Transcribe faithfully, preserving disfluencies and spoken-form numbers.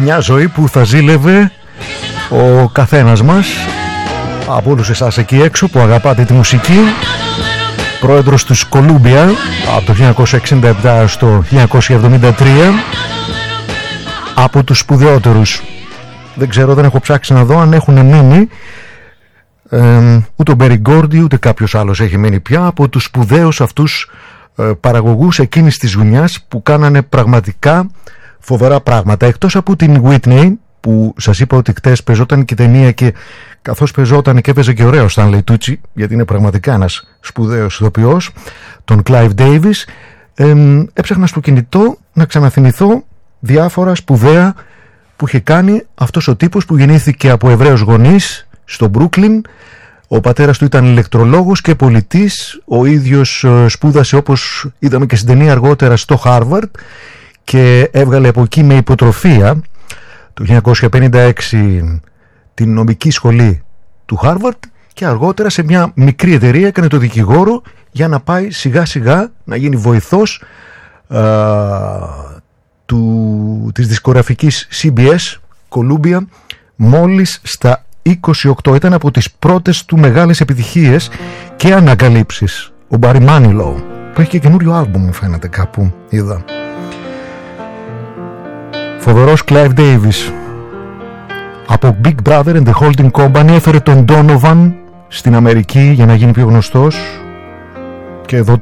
Μια ζωή που θα ζήλευε ο καθένας μας, από όλους εσάς εκεί έξω που αγαπάτε τη μουσική. Πρόεδρος του Columbia από το χίλια εννιακόσια εξήντα επτά στο χίλια εννιακόσια εβδομήντα τρία, από τους σπουδαιότερους. Δεν ξέρω, δεν έχω ψάξει να δω αν έχουν μείνει, ε, ούτε ο Μπέρι Γκόρντι ούτε κάποιος άλλος έχει μείνει πια από τους σπουδαίους αυτούς ε, παραγωγούς εκείνης της γενιάς που κάνανε πραγματικά φοβερά πράγματα. Εκτός από την Whitney που σας είπα ότι χτες πεζόταν και ταινία, και καθώς πεζόταν και έπαιζε και ωραίο Stanley Tucci, γιατί είναι πραγματικά ένας σπουδαίος ηθοποιός, τον Clive Davis, ε, έψαχνα στο κινητό να ξαναθυμηθώ διάφορα σπουδαία που είχε κάνει αυτός ο τύπος που γεννήθηκε από Εβραίους γονείς στο Μπρούκλιν. Ο πατέρας του ήταν ηλεκτρολόγος και πολιτής, ο ίδιος σπούδασε, όπως είδαμε και στην ταινία αργότερα, στο Χάρβαρντ και έβγαλε από εκεί με υποτροφία το χίλια εννιακόσια πενήντα έξι την νομική σχολή του Χάρβαρντ και αργότερα σε μια μικρή εταιρεία έκανε το δικηγόρο για να πάει σιγά σιγά να γίνει βοηθός α, του, της δισκογραφικής σι μπι ες Columbia μόλις στα είκοσι οκτώ. Ήταν από τις πρώτες του μεγάλες επιτυχίες και ανακαλύψεις ο Barry Manilow, που έχει και καινούριο άλμπουμ, μου φαίνεται, κάπου είδα. Φοβερός Clive Davis από Big Brother and the Holding Company έφερε τον Donovan στην Αμερική για να γίνει πιο γνωστός, και εδώ